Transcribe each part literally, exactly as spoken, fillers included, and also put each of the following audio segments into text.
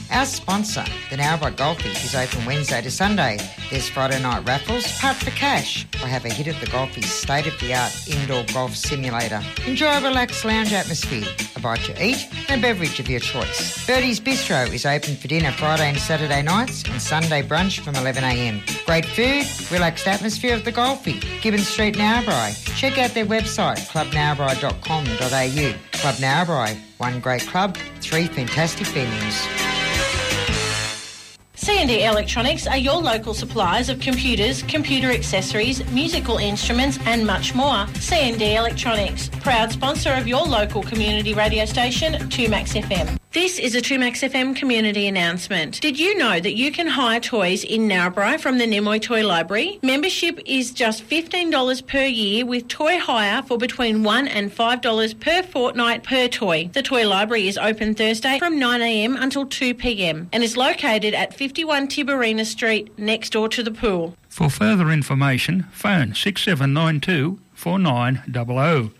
Our sponsor, the Narrabri Golfie, is open Wednesday to Sunday. There's Friday night raffles, part for cash, or have a hit at the Golfie's state-of-the-art indoor golf simulator. Enjoy a relaxed lounge atmosphere, a bite to eat, and a beverage of your choice. Birdie's Bistro is open for dinner Friday and Saturday nights and Sunday brunch from eleven a m. Great food, relaxed atmosphere at the Golfie, Gibbon Street, Narrabri. Check out their website, club narrabri dot com dot a u. Club Narrabri, one great club, three fantastic venues. C and D Electronics are your local suppliers of computers, computer accessories, musical instruments and much more. C and D Electronics, proud sponsor of your local community radio station, two Max F M. This is a two Max F M community announcement. Did you know that you can hire toys in Narrabri from the Nimoy Toy Library? Membership is just fifteen dollars per year with toy hire for between one dollars and five dollars per fortnight per toy. The Toy Library is open Thursday from nine a m until two p m and is located at fifty-one Tiberina Street, next door to the pool. For further information, phone six seven nine two, four nine zero zero.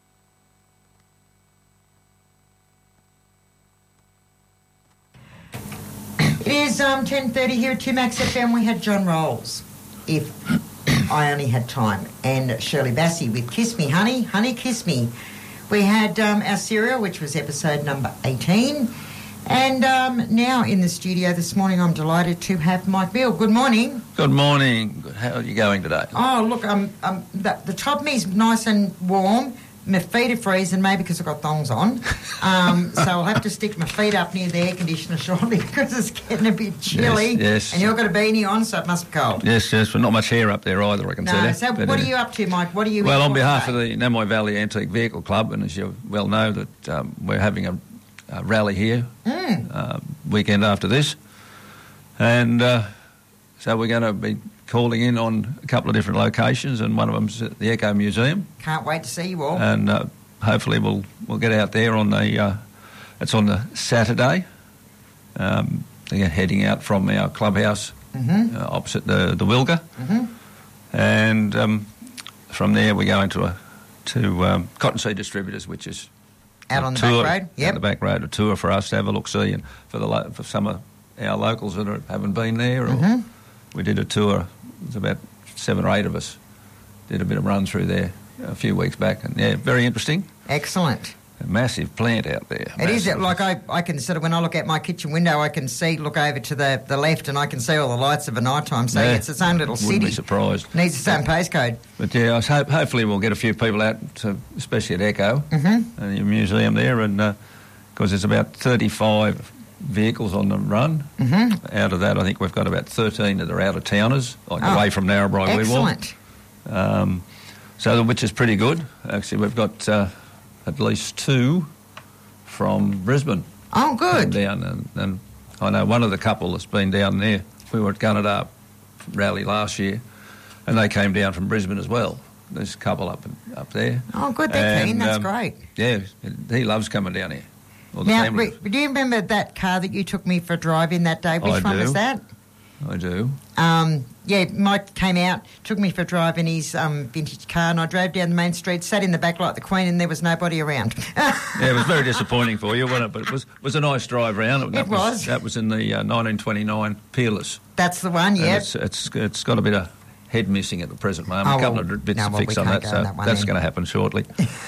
It is um, ten thirty here at two Max F M. We had John Rolls, If I Only Had Time, and Shirley Bassey with Kiss Me Honey, Honey Kiss Me. We had um, our serial, which was episode number eighteen. And um, now in the studio this morning, I'm delighted to have Mike Beale. Good morning. Good morning. How are you going today? Oh, look, um, um, the, the top of me's nice and warm. My feet are freezing, maybe because I've got thongs on. Um, so I'll have to stick my feet up near the air conditioner shortly because it's getting a bit chilly. Yes, yes. And you've got a beanie on, so it must be cold. Yes, yes, but not much hair up there either, I can no, tell you. So but, what uh, are you up to, Mike? What are you Well, on behalf today? of the Namoi Valley Antique Vehicle Club, and as you well know, that um, we're having a, a rally here Mm. uh, weekend after this. And uh, so we're going to be calling in on a couple of different locations, and one of them's at the Echo Museum. Can't wait to see you all. And uh, hopefully we'll we'll get out there on the, uh, it's on the Saturday. Um, they're heading out from our clubhouse mm-hmm. uh, opposite the, the Wilga. Mm-hmm. And um, from there we go into a, to um, Cottonseed Distributors, which is Out a on the tour, back road? Yep. Out the back road, a tour for us to have a look-see, and for the lo- for some of our locals that are, haven't been there. Or Mm-hmm. we did a tour, it was about seven or eight of us, did a bit of run through there a few weeks back, and yeah, very interesting. Excellent. A massive plant out there. It is, massive. like I, I can sort of, when I look out my kitchen window, I can see, look over to the, the left and I can see all the lights of a night time, so Yeah, it's its own little wouldn't city. be surprised. Needs its own postcode. But yeah, I hope, hopefully we'll get a few people out, to, especially at Echo, Mm-hmm. and your museum there, and because uh, there's about thirty-five vehicles on the run. Mm-hmm. Out of that, I think we've got about thirteen that are out-of-towners, like Oh, away from Narrabri. Excellent. Um, so, which is pretty good. Actually, we've got uh, at least two from Brisbane. Oh, good. Down, and, and I know one of the couple that's been down there. We were at Gunnedah rally last year, and they came down from Brisbane as well. There's a couple up up there. Oh, good, they're keen, And, that's um, great. Yeah, he loves coming down here. Or the Now, family. re- do you remember that car that you took me for a drive in that day? Which I one do. was that? I do. Um, yeah, Mike came out, took me for a drive in his um, vintage car, and I drove down the main street, sat in the back like the Queen, and there was nobody around. Yeah, it was very disappointing for you, wasn't it? But it was was a nice drive round. That It was. That was in the uh, nineteen twenty-nine Peerless. That's the one, And yeah. It's, it's it's got a bit of head missing at the present moment. Oh, a couple well, of bits no, to well, fix we on can't that, go on so that one that's then. going to happen shortly.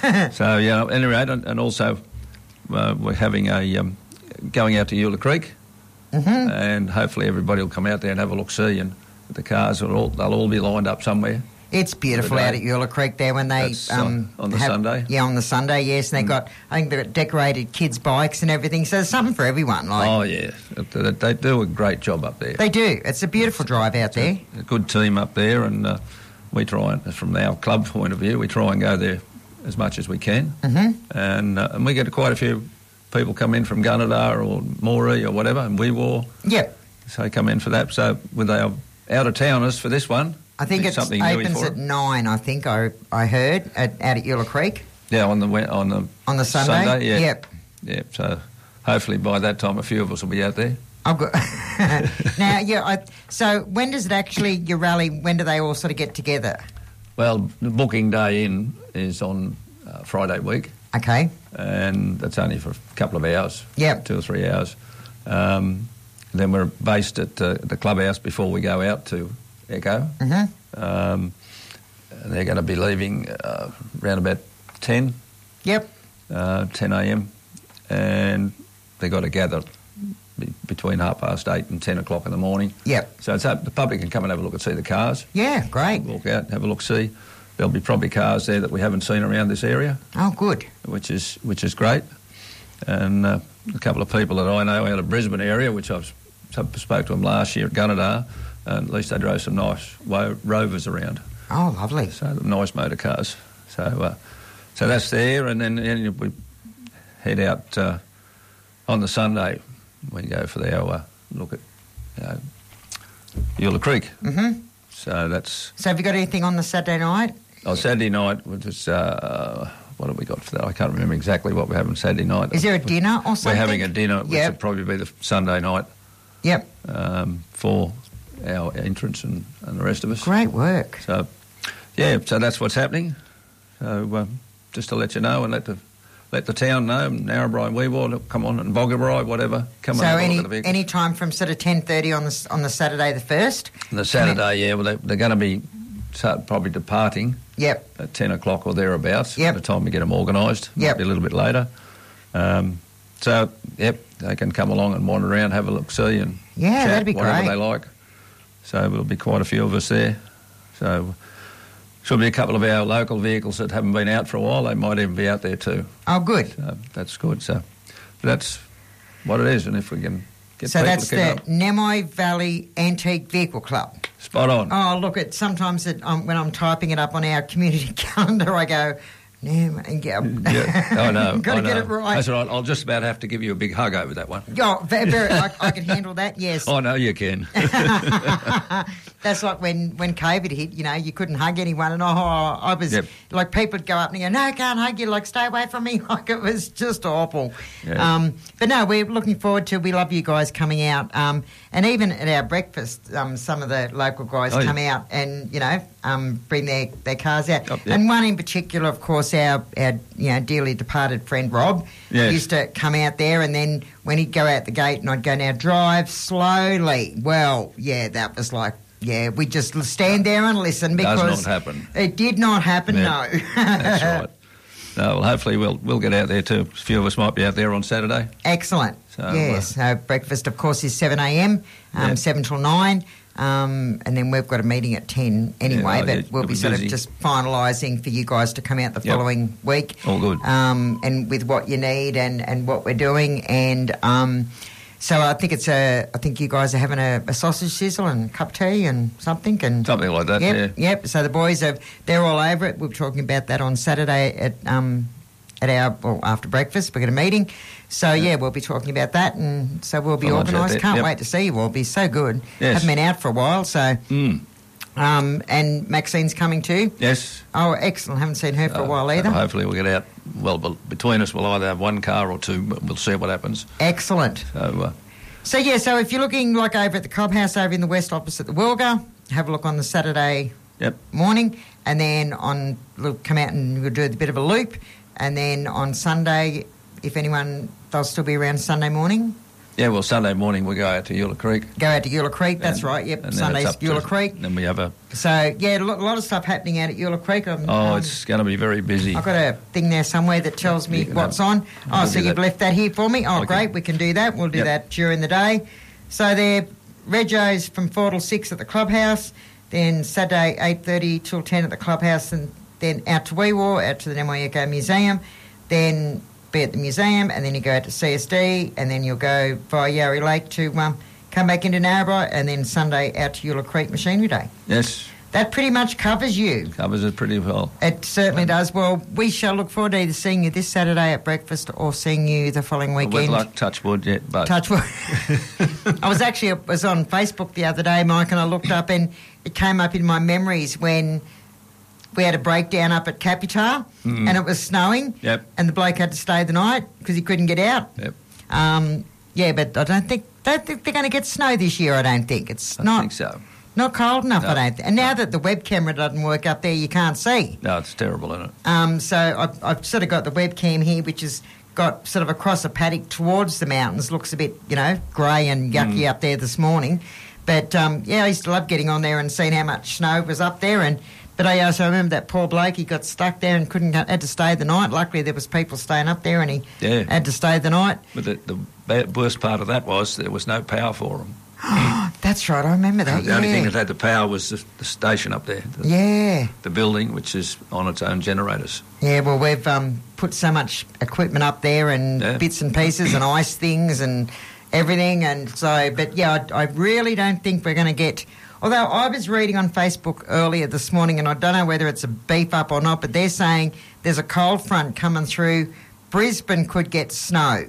So yeah, anyway, and, and also uh, we're having a um, going out to Eula Creek, Mm-hmm. and hopefully everybody will come out there and have a look see, and the cars will all they'll all be lined up somewhere. It's beautiful Today. out at Eula Creek there when they... That's um, on- on the have- Sunday? Yeah, on the Sunday, yes. And they got, I think they've got decorated kids' bikes and everything, so there's something for everyone. Like Oh yeah, they, they do a great job up there. They do. It's a beautiful drive out there. A good team up there, and uh, we try, and from our club point of view, we try and go there as much as we can. Mm-hmm. And uh, and we get quite a few people come in from Gunnedah or Moree or whatever, and we war. Yep. So come in for that. So with our out-of-towners for this one, I think it something new opens for at it. nine, I think, I, I heard, at, out at Eula Creek. Yeah, on the we- on the On the Sunday? yeah, Yep. yeah. So hopefully by that time, a few of us will be out there. Oh, good. Now, yeah, I, so when does it actually, your rally, when do they all sort of get together? Well, the booking day in is on uh, Friday week, Okay. and that's only for a couple of hours. Yep. Two or three hours. Um, then we're based at uh, the clubhouse before we go out to Echo. Mm-hmm. Um, they're going to be leaving uh, around about ten. Yep. Uh, ten a.m. and they've got to gather be- between half past eight and ten o'clock in the morning. Yep. So it's up, the public can come and have a look and see the cars. Yeah, great. Walk out, have a look, see. There'll be probably cars there that we haven't seen around this area, Oh, good. which is which is great. And uh, a couple of people that I know out of Brisbane area, which I've spoke to them last year at Gunnedah, and at least they drove some nice wo- Rovers around. Oh, lovely. So nice motor cars. So uh, so that's there, and then and we head out uh, on the Sunday. We go for our uh, look at you know, Eula Creek. Mm-hmm. So that's So have you got anything on the Saturday night? oh Saturday night. Which is uh, what have we got for that? I can't remember exactly what we're having Saturday night. Is there a dinner or something? We're having a dinner, which Yep. will probably be the Sunday night Yep. um, for our entrance and, and the rest of us. Great work. So, yeah, so that's what's happening. So um, just to let you know and let the let the town know, Narrabri and Weewar, come on, and Boggabri, whatever, come So on. any Look at the vehicles. any time from sort of ten thirty on the on the Saturday the first. The Saturday, yeah, well, they, they're going to be start probably departing Yep. at ten o'clock or thereabouts. Yep. By the time we get them organised, Yep. might be a little bit later. Um, so, yep, they can come along and wander around, have a look, see, and Yeah, chat, that'd be whatever great. they like. So there'll be quite a few of us there. So should be a couple of our local vehicles that haven't been out for a while. They might even be out there too. Oh, good. So that's good. So that's what it is, and if we can get So people that's to the keep up. Nemoi Valley Antique Vehicle Club. Spot on. Oh, look, it sometimes it, um, when I'm typing it up on our community calendar, I go, Nem, and yeah, Yeah, I know. got I to get know. it right. That's right. I'll just about have to give you a big hug over that one. Oh, very, very, I, I can handle that. Yes. I know you can. That's like when, when COVID hit, you know, you couldn't hug anyone. And oh, I was Yep. like, people would go up and go, no, I can't hug you. Like, stay away from me. Like, it was just awful. Yeah. Um, but no, we're looking forward to, we love you guys coming out. Um, and even at our breakfast, um, some of the local guys Oh, yeah. come out and, you know, um, bring their, their cars out. Oh, yeah. And one in particular, of course, our, our you know, dearly departed friend Rob Yes. used to come out there, and then when he'd go out the gate and I'd go, now drive slowly. Well, yeah, that was like, yeah, we just stand there and listen Does because not happen. it did not happen, Yeah. no. That's right. No, well, hopefully we'll we'll get out there too. A few of us might be out there on Saturday. Excellent. So, yes, so breakfast, of course, is seven a.m, um, Yeah. seven till nine, um, and then we've got a meeting at ten anyway, Yeah, oh, but yeah, we'll it'll be be sort busy. of just finalising for you guys to come out the Yep. following week. All good. Um, and with what you need and, and what we're doing. And um, so I think it's a, I think you guys are having a, a sausage sizzle and a cup of tea and something. and Something like that, Yep, yeah. yep. So the boys, are they're all over it. We were talking about that on Saturday at... Um, at our, well, after breakfast, we've got a meeting. So, yeah, we'll be talking about that, and so we'll be I'll lunch out organised. there, Can't yep. wait to see you all. It'll be so good. Yes. Haven't been out for a while, so... Mm. Um, and Maxine's coming too. Yes. Oh, excellent. Haven't seen her for a Uh, while so either. hopefully we'll get out. Well, be- between us, we'll either have one car or two, but we'll see what happens. Excellent. So, uh, So, yeah, so if you're looking like over at the clubhouse over in the west opposite the Wilga, have a look on the Saturday yep. morning, and then on look, come out and we'll do a bit of a loop. And then on Sunday, if anyone, they'll still be around Sunday morning. Yeah, well, Sunday morning we go out to Eula Creek. Go out to Eula Creek, that's And- right, yep, and then Sunday's it's up to- Eula Creek. Then we have a... So, yeah, a lo- lot of stuff happening out at Eula Creek. Um, Oh, um, it's going to be very busy. I've got a thing there somewhere that tells me You can what's have- on. Oh, I'll so do you've that. left that here for me? Oh, Okay. great, we can do that. We'll do Yep. that during the day. So they're Regos from four till six at the clubhouse, then Saturday eight thirty till ten at the clubhouse, and then out to Weewar, out to the Nemoi Echo Museum, then be at the museum, and then you go out to C S D, and then you'll go via Yarry Lake to um, come back into Narrabri, and then Sunday out to Eula Creek Machinery Day. Yes, That pretty much covers you. covers it pretty well. It certainly does. Well, we shall look forward to either seeing you this Saturday at breakfast or seeing you the following With weekend. luck, touch wood, yeah, but... Touch wood. I was actually I was on Facebook the other day, Mike, and I looked up and it came up in my memories when we had a breakdown up at Capitar Mm. and it was snowing. Yep. And the bloke had to stay the night because he couldn't get out. Yep. Um, yeah, but I don't think don't think they're going to get snow this year. I don't think it's I not think so. not cold enough. No. I don't. Th- and now that the web camera doesn't work up there, you can't see. No, it's terrible, isn't it? Um, so I've, I've sort of got the webcam here, which is got sort of across a paddock towards the mountains. Looks a bit, you know, grey and yucky mm. up there this morning. But, um, yeah, I used to love getting on there and seeing how much snow was up there. And But I also remember that poor bloke, he got stuck there and couldn't had to stay the night. Luckily, there was people staying up there and he yeah. had to stay the night. But the, the bad, worst part of that was there was no power for him. That's right, I remember that, The yeah. only thing that had the power was the, the station up there. The, yeah. The building, which is on its own generators. Yeah, well, we've um, put so much equipment up there and yeah. bits and pieces and ice things and everything. And so, but yeah, I, I really don't think we're going to get... Although I was reading on Facebook earlier this morning, and I don't know whether it's a beef up or not, but they're saying there's a cold front coming through. Brisbane could get snow.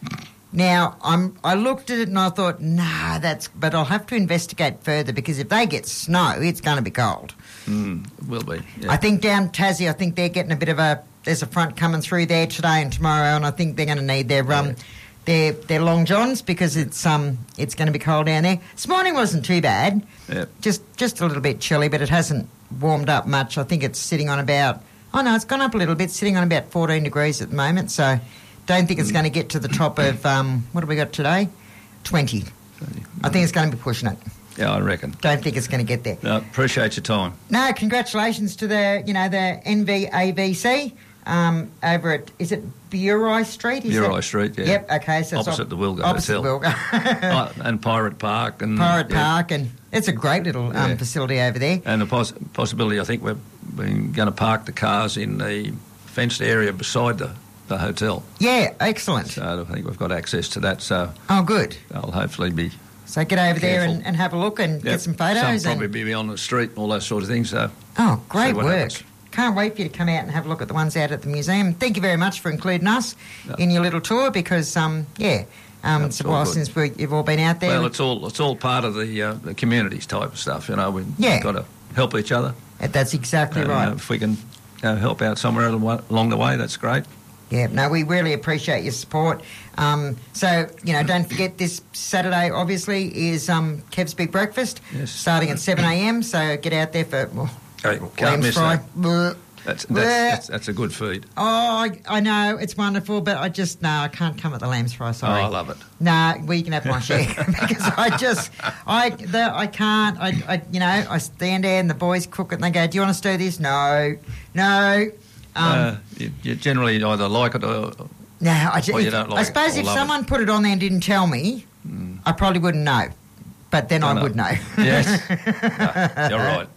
Now, I'm, I looked at it and I thought, nah, that's... But I'll have to investigate further because if they get snow, it's going to be cold. Mm, it will be, yeah. I think down Tassie, I think they're getting a bit of a... There's a front coming through there today and tomorrow, and I think they're going to need their... Um, yeah. Their, their long johns because it's um it's going to be cold down there. This morning wasn't too bad, yep. just just a little bit chilly, but it hasn't warmed up much. I think it's sitting on about oh no, it's gone up a little bit, sitting on about fourteen degrees at the moment. So don't think it's mm. going to get to the top of um what have we got today? twenty. twenty. I think it's going to be pushing it. Yeah, I reckon. Don't think it's going to get there. No, appreciate your time. No, congratulations to the you know the N V A B C. Um, over at, is it Bury Street? Is Bury that? Street, yeah. Yep, okay. So opposite op- the Wilga opposite Hotel. Wilga. oh, and Pirate Park. and Pirate yeah. Park, and it's a great little um, yeah. facility over there. And the poss- possibility, I think we're, we're going to park the cars in the fenced area beside the, the hotel. Yeah, excellent. So I think we've got access to that, so... Oh, good. I'll hopefully be... So get over careful. there and, and have a look and yep. get some photos. Some probably and... be on the street and all those sort of things, so... Oh, great work. Happens. Can't wait for you to come out and have a look at the ones out at the museum. Thank you very much for including us yep. in your little tour because, um, yeah, um, it's a while since we, you've all been out there. Well, it's all it's all part of the, uh, the communities type of stuff, you know. We've yeah. got to help each other. That's exactly and, right. Uh, if we can uh, help out somewhere along the way, that's great. Yeah, no, we really appreciate your support. Um, so, you know, don't forget this Saturday, obviously, is um, Kev's Big Breakfast, yes. starting at seven a.m, so get out there for... Well, hey, can't miss fry. that. That's, that's, that's, that's a good feed. Oh, I, I know, it's wonderful, but I just, no, I can't come at the lamb's fry, sorry. Oh, I love it. No, we can have my share because I just, I the, I can't, I, I, you know, I stand there and the boys cook it and they go, do you want us to do this? No, no. Um, uh, you, you generally either like it or, no, I, just, or you don't like I suppose it. I if suppose if someone put it on there and didn't tell me, mm. I probably wouldn't know. But then I, I would know. Yes, no, you're right.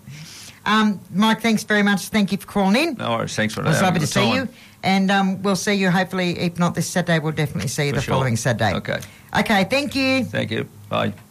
Um, Mike, thanks very much. Thank you for calling in. No worries. Thanks for that. It was lovely to see time. you. And um, we'll see you hopefully, if not this Saturday, we'll definitely see you for the sure. following Saturday. Okay. Okay, thank you. Thank you. Bye.